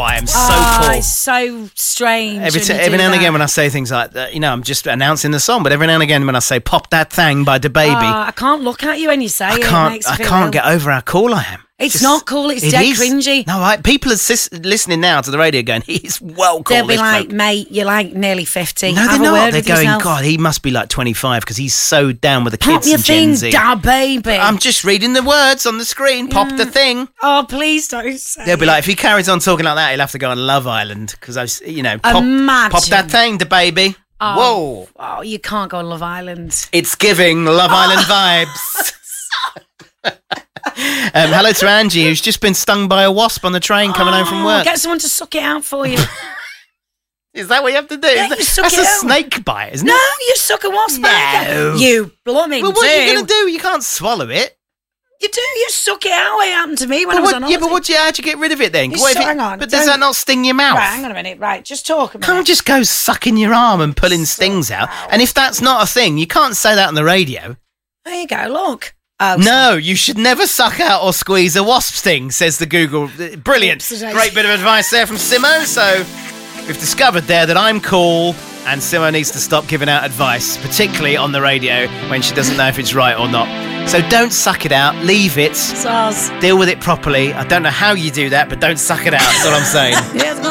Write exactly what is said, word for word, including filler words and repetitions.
I am so oh, cool. It's so strange. Every, t- when you every do now and that. again when I say things like that, you know, I'm just announcing the song, but every now and again when I say Pop That Thing by DaBaby, Oh, I can't look at you when you say I it. It can't, makes me I feel can't ill. get over how cool I am. It's Just- not cool. It's it dead is. cringy. No, I, people are sis- listening now to the radio going, he's well cool. They'll be this like, bloke. mate, you're like nearly fifty. No, Have they're a not. word They're with going, yourself. God, he must be like twenty-five because he's so down with the Pop kids your and Gen thing, Z. da baby. I'm just reading the words on the screen. Pop the thing. Oh, please don't say They'll be it. like, if he carries on talking like that, he'll have to go on Love Island because I've, you know, pop, Imagine. pop that thing, DaBaby. Oh, Whoa, Oh, you can't go on Love Island. it's giving Love Island vibes. um, hello to Angie, who's just been stung by a wasp on the train coming home from Oh, work. Get someone to suck it out for you. Is that what you have to do? Yeah, Is that- you suck that's it a out. snake bite, isn't No, it? you suck a wasp No. out. You blooming Well, what do. are you going to do? You can't swallow it. You do. You suck it out. It happened to me when But I was what, on yeah, but holiday. what do you, how'd you get rid of it then? You What if suck- it- hang on, but does don't- that not sting your mouth? Right, hang on a minute. Right, just talk a minute. Can't just go sucking your arm and pulling stings out. And if that's not a thing, you can't say that on the radio. There you go. Look. Oh, No, you should never suck out or squeeze a wasp sting, says the Google. Brilliant. Oops, I- Great bit of advice there from Simo. So we've discovered there that I'm cool and Simo needs to stop giving out advice, particularly on the radio when she doesn't know if it's right or not. So don't suck it out. Leave it. Soz. Deal with it properly. I don't know how you do that, but don't suck it out. That's all I'm saying. Yeah, it's not